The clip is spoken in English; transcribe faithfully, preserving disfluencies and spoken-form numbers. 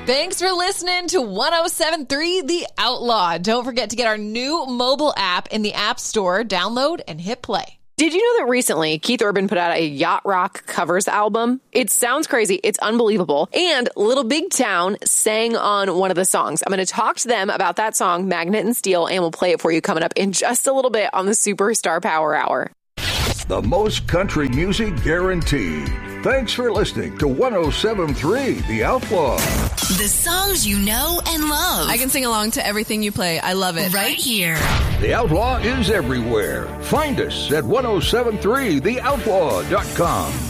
Thanks for listening to one oh seven point three The Outlaw. Don't forget to get our new mobile app in the App Store. Download and hit play. Did you know that recently Keith Urban put out a yacht rock covers album? It sounds crazy. It's unbelievable. And Little Big Town sang on one of the songs. I'm going to talk to them about that song, Magnet and Steel, and we'll play it for you coming up in just a little bit on the Superstar Power Hour. The most country music guaranteed. Thanks for listening to one oh seven point three The Outlaw. The songs you know and love. I can sing along to everything you play. I love it. Right here. The Outlaw is everywhere. Find us at ten seventy-three the outlaw dot com.